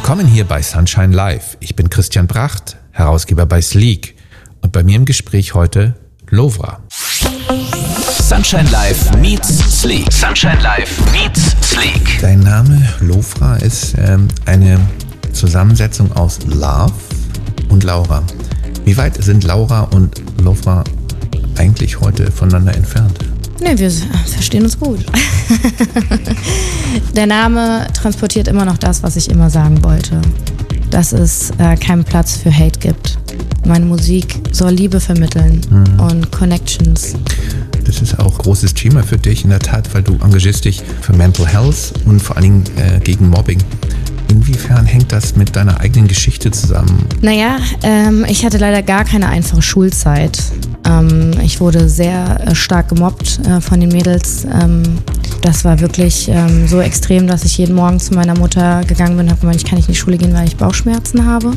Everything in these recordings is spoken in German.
Willkommen hier bei Sunshine Live. Ich bin Christian Bracht, Herausgeber bei Sleek. Und bei mir im Gespräch heute Lovra. Sunshine Live meets Sleek. Sunshine Live meets Sleek. Dein Name Lovra ist eine Zusammensetzung aus Love und Laura. Wie weit sind Laura und Lovra eigentlich heute voneinander entfernt? Ne, wir verstehen uns gut. Der Name transportiert immer noch das, was ich immer sagen wollte. Dass es keinen Platz für Hate gibt. Meine Musik soll Liebe vermitteln und Connections. Das ist auch ein großes Thema für dich, in der Tat, weil du engagierst dich für Mental Health und vor allen Dingen gegen Mobbing. Inwiefern hängt das mit deiner eigenen Geschichte zusammen? Naja, ich hatte leider gar keine einfache Schulzeit. Ich wurde sehr stark gemobbt von den Mädels. Das war wirklich so extrem, dass ich jeden Morgen zu meiner Mutter gegangen bin und habe gemeint, ich kann nicht in die Schule gehen, weil ich Bauchschmerzen habe.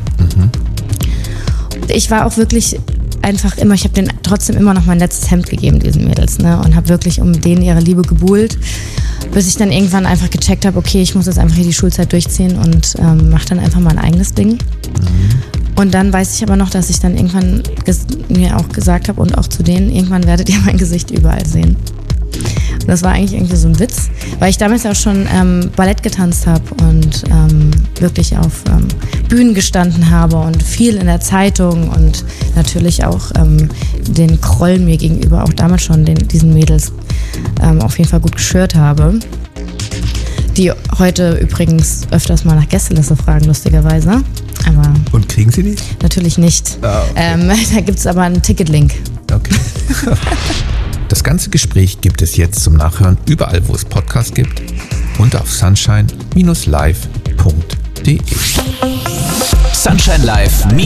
Ich war auch wirklich einfach immer, ich habe denen trotzdem immer noch mein letztes Hemd gegeben, diesen Mädels, ne? Und habe wirklich um denen ihre Liebe gebuhlt, bis ich dann irgendwann einfach gecheckt habe, okay, ich muss jetzt einfach hier die Schulzeit durchziehen und mache dann einfach mein eigenes Ding. Und dann weiß ich aber noch, dass ich dann irgendwann mir auch gesagt habe und auch zu denen, irgendwann werdet ihr mein Gesicht überall sehen. Und das war eigentlich irgendwie so ein Witz, weil ich damals auch schon Ballett getanzt habe und wirklich auf Bühnen gestanden habe und viel in der Zeitung und natürlich auch den Groll mir gegenüber auch damals schon diesen Mädels auf jeden Fall gut geschürt habe. Die heute übrigens öfters mal nach Gästeliste fragen, lustigerweise. Aber und kriegen sie die? Natürlich nicht. Okay. Da gibt es aber einen Ticketlink. Okay. Das ganze Gespräch gibt es jetzt zum Nachhören überall, wo es Podcasts gibt und auf sunshine-live.de. Sunshine Live